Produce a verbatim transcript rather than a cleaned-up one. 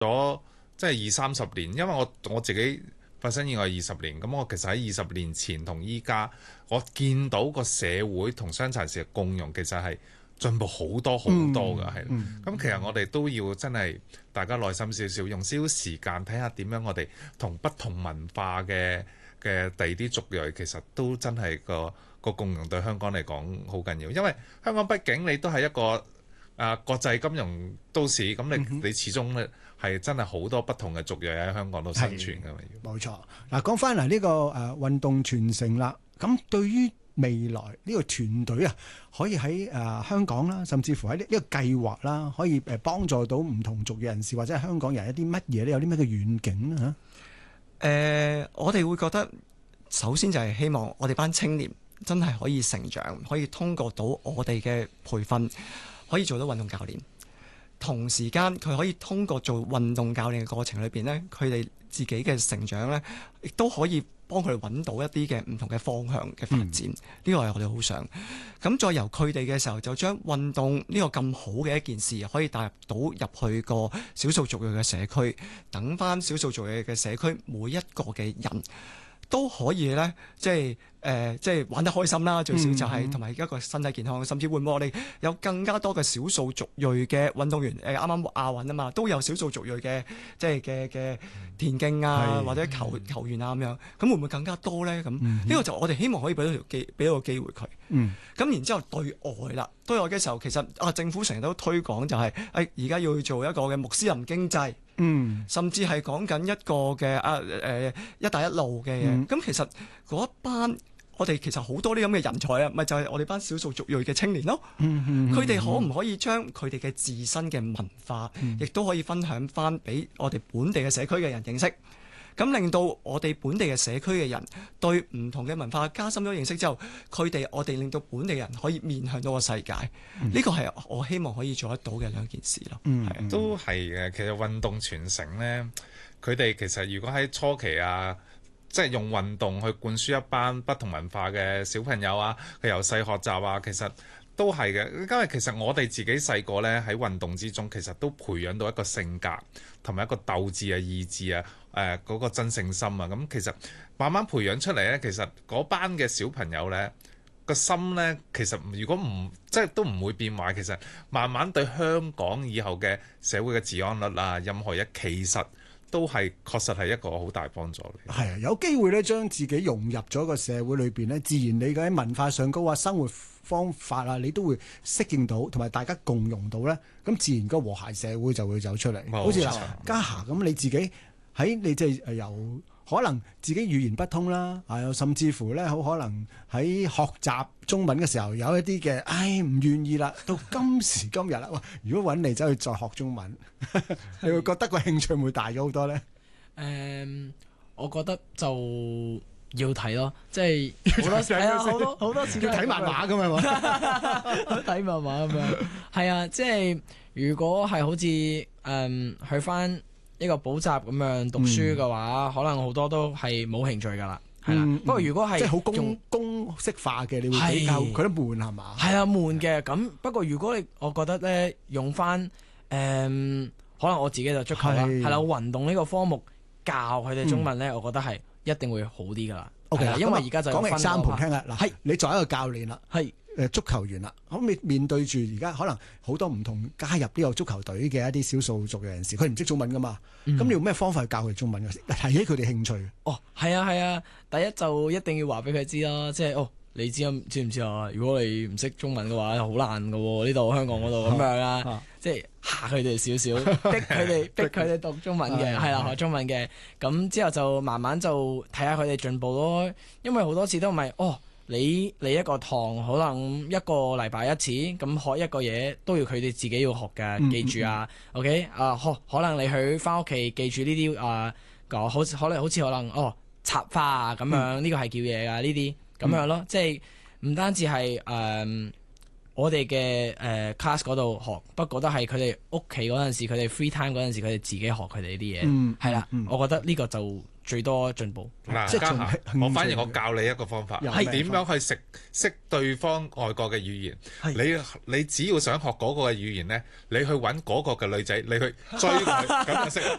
咗即係二三十年，因為我我自己發生意外二十年，咁我其實喺二十年前同依家，我見到個社會同傷殘人士嘅共融其實係進步好多好多㗎，係。咁、 嗯嗯、 其實我哋都要真係大家耐心少少，用少少時間睇下點樣我哋同不同文化嘅嘅第二啲族裔，其實都真係個個共融對香港嚟講好緊要，因為香港畢竟你都係一個啊國際金融都市，咁你、嗯、你始終咧係真係好多不同嘅族裔喺香港度生存㗎嘛。 冇錯。嗱，講翻嚟呢個誒、呃、運動傳承啦，咁對於未來呢個團隊啊，可以喺誒、呃、香港啦，甚至乎喺呢呢個計劃啦，可以誒幫助到唔同族裔人士或者係香港人一啲乜嘢咧？有啲咩嘅遠景咧？嚇？ 誒，我哋會覺得首先就係希望我哋班青年真係可以成長，可以通過到我哋嘅培訓，可以做到運動教練。同時間佢可以通過做運動教練嘅過程裏邊呢，佢哋自己嘅成長呢，亦都可以幫佢哋揾到一啲嘅唔同嘅方向嘅發展。呢個係我哋好想。咁再由佢哋嘅時候，就將運動呢個咁好嘅一件事，可以帶入到入去個少數族裔嘅社區，等翻少數族裔嘅社區每一個嘅人都可以呢，即係誒、呃，即係玩得開心啦。最少就係同埋一個身體健康，甚至會唔會我哋有更加多嘅少數族裔嘅運動員？誒啱啱亞運啊嘛，都有少數族裔嘅即係嘅嘅田徑啊，或者球球員啊咁樣。咁會唔會更加多咧？咁呢、嗯、個就我哋希望可以俾到條機，俾到個機會佢。咁、嗯、然之後對外啦，對外嘅時候其實啊，政府成日都推廣就係誒而家要做一個嘅穆斯林經濟。嗯，甚至係講緊一個嘅啊誒、呃、一帶一路嘅嘢，咁、嗯、其實嗰一班我哋其實好多啲咁嘅人才啊，咪就係、是、我哋班少數族裔嘅青年咯。佢哋、嗯嗯、可唔可以將佢哋嘅自身嘅文化，亦都、嗯、可以分享翻俾我哋本地嘅社區嘅人認識？咁令到我哋本地嘅社區嘅人對唔同嘅文化加深咗認識之後，佢哋我哋令到本地人可以面向到個世界，呢個係我希望可以做得到嘅兩件事咯。 嗯，係都係嘅。其實運動傳承呢，佢哋其實如果喺初期啊，即係用運動去灌輸一班不同文化嘅小朋友啊，佢由細學習啊，其實都係嘅。因為其實我哋自己細個呢，喺運動之中，其實都培養到一個性格同埋一個鬥志啊、意志啊。誒嗰、呃那個真性心啊，咁其實慢慢培養出嚟呢，其實嗰班嘅小朋友呢個心呢，其實如果唔即係都唔會變壞，其實慢慢對香港以後嘅社會嘅治安率啊，任何一其實都係確實係一個好大幫助嘅。 係啊，有機會呢將自己融入咗個社會裏邊呢，自然你嘅文化上高啊、生活方法啊，你都會適應到，同埋大家共融到呢。咁自然個和諧社會就會走出嚟。好似嗱，家下咁你自己。喺你即係由可能自己語言不通啦，啊，甚至乎咧好可能喺學習中文嘅時候有一啲嘅，唉唔願意啦。到今時今日啦，哇！如果揾你走去再學中文，你會覺得個興趣會大咗好多咧？誒、 嗯，我覺得就要睇咯，即係好多係啊，好多好多時要睇漫畫咁樣， 睇漫畫咁樣，係啊，即係如果係好似誒、嗯、去翻。呢個補習咁樣讀書嘅話，嗯、可能好多都係冇興趣噶啦，係啦、嗯。不過如果係即係好公公式化嘅，你會比較覺得悶係嘛？係啊，悶嘅。咁不過如果你我覺得咧，用翻誒、嗯，可能我自己就足球啦，係啦，運動呢個科目教佢哋中文咧，嗯、我覺得係一定會好啲噶啦。O K，因為而家就講嚟三盤聽啦。嗱，係你作為一個教練啦，係。誒足球員啦，咁面面對住而家可能好多唔同加入呢個足球隊嘅一啲少數族嘅人士，佢唔識中文噶嘛，咁、嗯、你用咩方法去教佢中文嘅？提起佢哋興趣。哦，係啊係啊，第一就一定要話俾佢知啦，即係哦，你知知唔知啊？如果你唔識中文嘅話，好難噶喎，呢度香港嗰度咁樣啦，啊、即係嚇佢哋少少，逼佢哋逼佢哋讀中文嘅，係啦學中文嘅，咁之後就慢慢就睇下佢哋進步咯，因為好多次都唔係哦。你你一個堂可能一個禮拜一次，咁學一個嘢都要佢哋自己要學嘅，嗯、記住啊。嗯、OK 啊，可可能你去翻屋企記住呢啲啊，講好似可能好似可能哦插花啊咁樣，呢、嗯、個係叫嘢噶呢啲咁樣咯。嗯、即係唔單止係誒、呃， 我哋嘅誒 class 嗰度學，不過都係佢哋屋企嗰陣時，佢哋 free time 嗰陣時，佢哋自己學佢哋啲嘢。 嗯係啦， 嗯我覺得呢個就最多進步。 嗱， 即係從家下興我反而趣我教你一個方法， 有係咩方點樣去識識對方外國嘅語言。 係你你只要想學嗰個嘅語言呢，你去揾嗰個嘅女仔，你去追佢，咁就識。